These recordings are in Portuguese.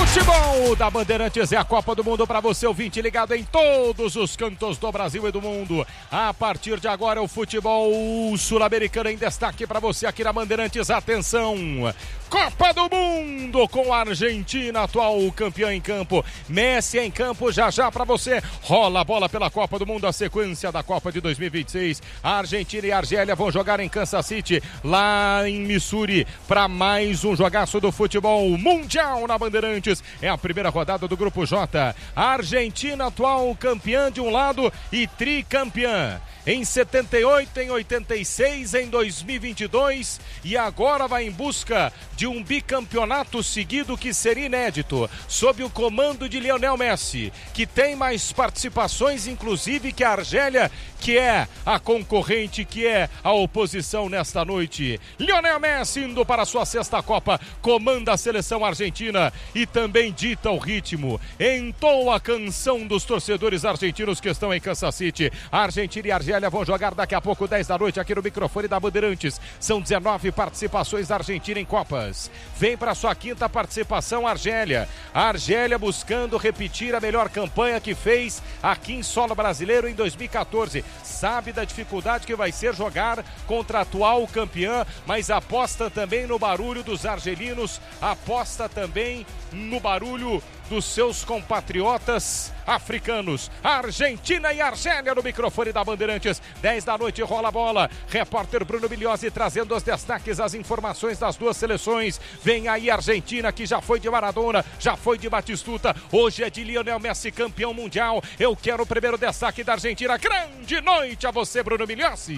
Futebol da Bandeirantes é a Copa do Mundo para você, ouvinte ligado em todos os cantos do Brasil e do mundo. A partir de agora o futebol sul-americano em destaque para você aqui na Bandeirantes. Atenção, Copa do Mundo com a Argentina, atual campeã em campo. Messi em campo já para você. Rola a bola pela Copa do Mundo, a sequência da Copa de 2026. A Argentina e a Argélia vão jogar em Kansas City, lá em Missouri, para mais um jogaço do futebol mundial na Bandeirantes. É a primeira rodada do Grupo J. A Argentina, atual campeã de um lado e tricampeã. Em 78, em 86, em 2022 e agora vai em busca de um bicampeonato seguido que seria inédito, sob o comando de Lionel Messi, que tem mais participações inclusive que a Argélia, que é a concorrente, que é a oposição nesta noite. Lionel Messi indo para a sua sexta Copa, comanda a seleção argentina e também dita o ritmo, entoa a canção dos torcedores argentinos que estão em Kansas City. A Argentina e a Argélia vão jogar daqui a pouco 10 da noite aqui no microfone da Bandeirantes. São 19 participações da Argentina em Copas. Vem para sua quinta participação a Argélia. A Argélia buscando repetir a melhor campanha que fez aqui em solo brasileiro em 2014. Sabe da dificuldade que vai ser jogar contra a atual campeã, mas aposta também no barulho dos argelinos, aposta também no barulho dos seus compatriotas africanos. Argentina e Argélia no microfone da Bandeirantes. 10 da noite, rola a bola. Repórter Bruno Migliozzi trazendo os destaques, as informações das duas seleções. Vem aí a Argentina, que já foi de Maradona, já foi de Batistuta, hoje é de Lionel Messi, campeão mundial. Eu quero o primeiro destaque da Argentina. Grande noite a você, Bruno Migliozzi.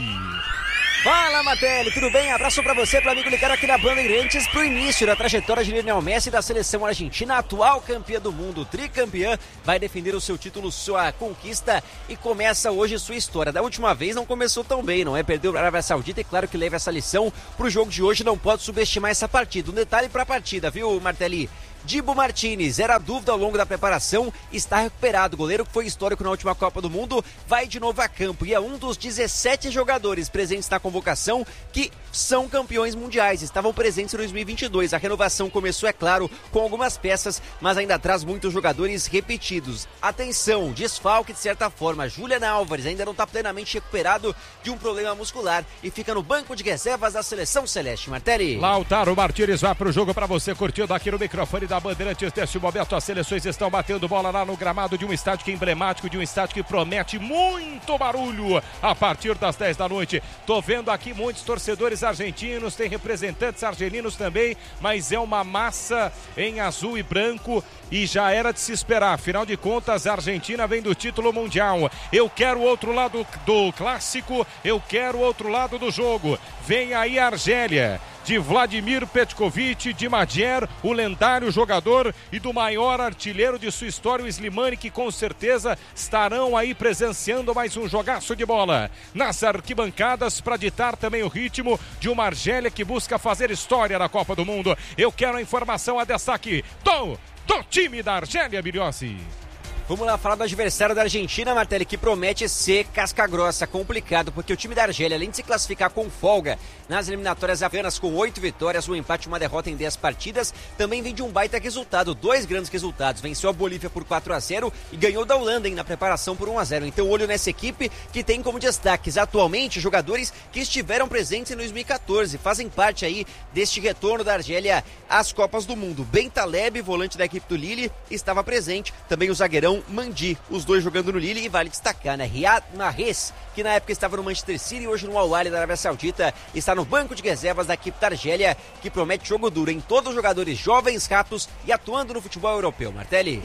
Fala, Matelli, tudo bem? Abraço pra você, pro amigo ligado aqui na Bandeirantes, pro início da trajetória de Lionel Messi da seleção argentina, atual campeã do mundo, tricampeã, vai defender o seu título, sua conquista e começa hoje sua história. Da última vez não começou tão bem, não é? Perdeu para a Arábia Saudita e claro que leva essa lição pro jogo de hoje, não pode subestimar essa partida. Um detalhe pra partida, viu, Martelli? Dibu Martínez, era dúvida ao longo da preparação, está recuperado. O goleiro que foi histórico na última Copa do Mundo vai de novo a campo e é um dos 17 jogadores presentes na convocação que são campeões mundiais, estavam presentes em 2022. A renovação começou, é claro, com algumas peças, mas ainda traz muitos jogadores repetidos. Atenção, desfalque de certa forma. Julian Álvares ainda não está plenamente recuperado de um problema muscular e fica no banco de reservas da seleção celeste. Martelli. Lautaro Martínez vai para o jogo para você curtindo aqui no microfone da Bandeirantes. Neste momento as seleções estão batendo bola lá no gramado de um estádio que é emblemático, de um estádio que promete muito barulho a partir das 10 da noite. Tô vendo aqui muitos torcedores argentinos, tem representantes argelinos também, mas é uma massa em azul e branco e já era de se esperar. Afinal de contas, a Argentina vem do título mundial. Eu quero o outro lado do clássico, eu quero o outro lado do jogo. Vem aí a Argélia, de Vladimir Petkovic, de Madjer, o lendário jogador e do maior artilheiro de sua história, o Slimani, que com certeza estarão aí presenciando mais um jogaço de bola nas arquibancadas para ditar também o ritmo de uma Argélia que busca fazer história na Copa do Mundo. Eu quero a informação, a destaque do time da Argélia, Migliozzi. Vamos lá falar do adversário da Argentina, Martelli, que promete ser casca grossa, complicado, porque o time da Argélia, além de se classificar com folga nas eliminatórias apenas com 8 vitórias, um empate e uma derrota em 10 partidas, também vem de um baita resultado, 2 grandes resultados. Venceu a Bolívia por 4-0 e ganhou da Holanda na preparação por 1-0. Então olho nessa equipe que tem como destaques atualmente jogadores que estiveram presentes em 2014, fazem parte aí deste retorno da Argélia às Copas do Mundo. Ben Taleb, volante da equipe do Lille, estava presente, também o zagueirão Mandi, os dois jogando no Lille, e vale destacar, né? Riyad Mahrez, que na época estava no Manchester City e hoje no Al Ahly da Arábia Saudita, está no banco de reservas da equipe da Argélia, que promete jogo duro em todos os jogadores jovens, rápidos e atuando no futebol europeu. Martelli.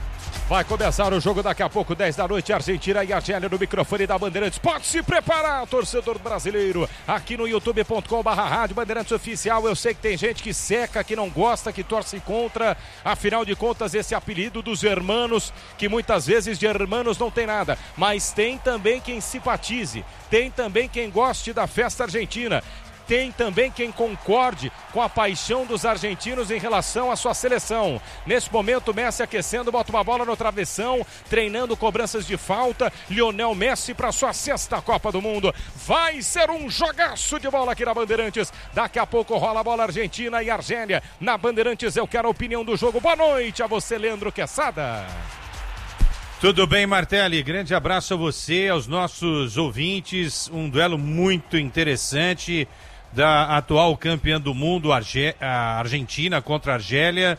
Vai começar o jogo daqui a pouco, 10 da noite, Argentina e Argélia no microfone da Bandeirantes. Pode se preparar, torcedor brasileiro, aqui no youtube.com/rádio Bandeirantes Oficial. Eu sei que tem gente que seca, que não gosta, que torce contra. Afinal de contas, esse apelido dos hermanos, que muitas vezes de hermanos não tem nada. Mas tem também quem simpatize, tem também quem goste da festa argentina. tem também quem concorde com a paixão dos argentinos em relação à sua seleção. Nesse momento, Messi aquecendo, bota uma bola no travessão, treinando cobranças de falta. Lionel Messi para sua 6ª Copa do Mundo. Vai ser um jogaço de bola aqui na Bandeirantes. Daqui a pouco rola a bola Argentina e Argélia. Na Bandeirantes eu quero a opinião do jogo. Boa noite a você, Leandro Quesada. Tudo bem, Martelli? Grande abraço a você, aos nossos ouvintes. Um duelo muito interessante da atual campeã do mundo, a Argentina contra a Argélia.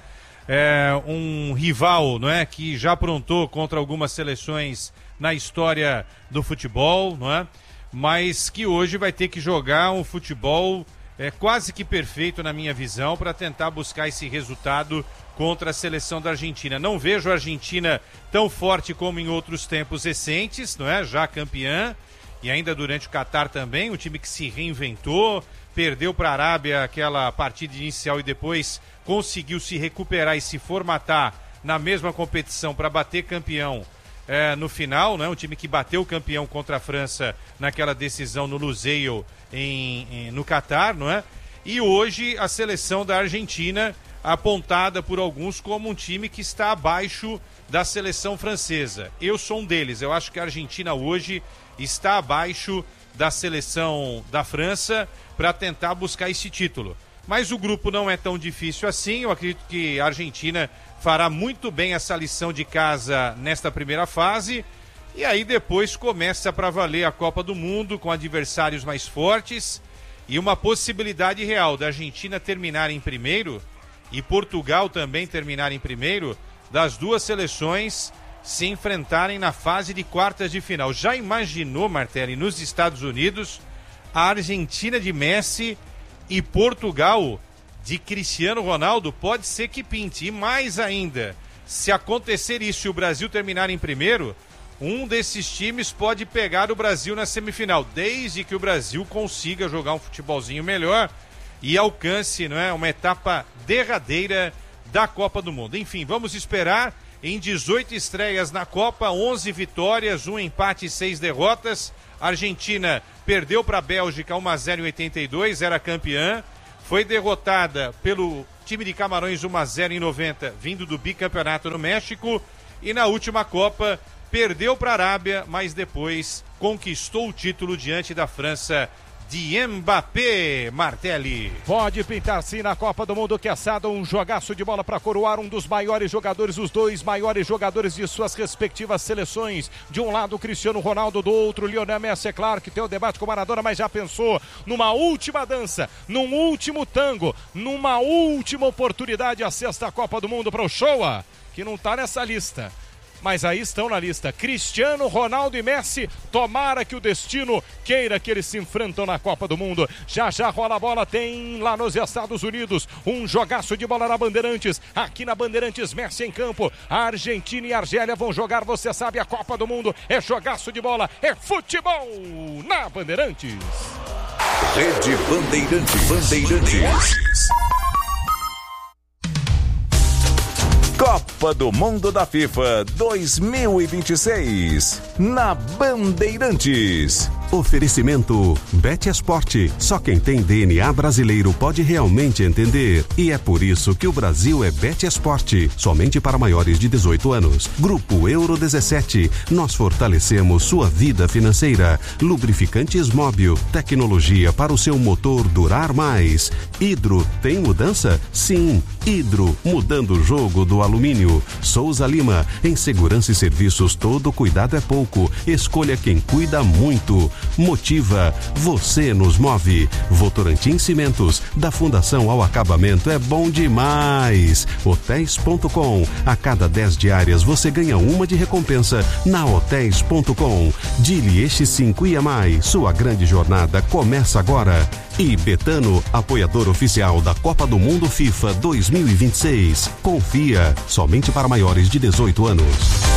Um rival, não é, que já aprontou contra algumas seleções na história do futebol, não é? Mas que hoje vai ter que jogar um futebol quase que perfeito, na minha visão, para tentar buscar esse resultado contra a seleção da Argentina. Não vejo a Argentina tão forte como em outros tempos recentes, não é? Já campeã, e ainda durante o Catar também, um time que se reinventou, perdeu para a Arábia aquela partida inicial e depois conseguiu se recuperar e se formatar na mesma competição para bater campeão no final, né? Um time que bateu o campeão contra a França naquela decisão no Lusail no Catar, não é? E hoje a seleção da Argentina apontada por alguns como um time que está abaixo da seleção francesa. Eu sou um deles. Eu acho que a Argentina hoje está abaixo da seleção da França para tentar buscar esse título. Mas o grupo não é tão difícil assim. Eu acredito que a Argentina fará muito bem essa lição de casa nesta primeira fase. E aí depois começa para valer a Copa do Mundo com adversários mais fortes e uma possibilidade real da Argentina terminar em primeiro e Portugal também terminar em primeiro, das duas seleções se enfrentarem na fase de quartas de final. Já imaginou, Martelli, nos Estados Unidos, a Argentina de Messi e Portugal de Cristiano Ronaldo? Pode ser que pinte. E mais ainda, se acontecer isso e o Brasil terminar em primeiro, um desses times pode pegar o Brasil na semifinal, desde que o Brasil consiga jogar um futebolzinho melhor e alcance, não é, uma etapa derradeira da Copa do Mundo. Enfim, vamos esperar. Em 18 estreias na Copa, 11 vitórias, 1 empate e 6 derrotas. A Argentina perdeu para a Bélgica 1-0 em 82, era campeã. Foi derrotada pelo time de Camarões 1-0 em 90, vindo do bicampeonato no México. E na última Copa, perdeu para a Arábia, mas depois conquistou o título diante da França de Mbappé, Martelli. Pode pintar sim na Copa do Mundo, Quesada, um jogaço de bola para coroar um dos maiores jogadores, os dois maiores jogadores de suas respectivas seleções. De um lado, Cristiano Ronaldo, do outro, Lionel Messi. É claro que tem o debate com o Maradona, mas já pensou numa última dança, num último tango, numa última oportunidade, a 6ª Copa do Mundo para o Showa, que não tá nessa lista. Mas aí estão na lista Cristiano Ronaldo e Messi. Tomara que o destino queira que eles se enfrentam na Copa do Mundo. Já já rola a bola, tem lá nos Estados Unidos um jogaço de bola na Bandeirantes. Aqui na Bandeirantes, Messi em campo. A Argentina e a Argélia vão jogar, você sabe, a Copa do Mundo. É jogaço de bola, é futebol na Bandeirantes. Rede Bandeirantes. Copa do Mundo da FIFA 2026 na Bandeirantes. Oferecimento Bet Esporte. Só quem tem DNA brasileiro pode realmente entender. E é por isso que o Brasil é Bet Esporte. Somente para maiores de 18 anos. Grupo Euro 17. Nós fortalecemos sua vida financeira. Lubrificantes Móbil. Tecnologia para o seu motor durar mais. Hidro, tem mudança? Sim. Hidro, mudando o jogo do alumínio. Souza Lima. Em segurança e serviços, todo cuidado é pouco. Escolha quem cuida muito. Motiva, você nos move. Votorantim Cimentos, da fundação ao acabamento é bom demais. Hotéis.com, a cada 10 diárias você ganha uma de recompensa na Hotéis.com. Dili X5 IMAI, sua grande jornada começa agora. E Betano, apoiador oficial da Copa do Mundo FIFA 2026. Confia, somente para maiores de 18 anos.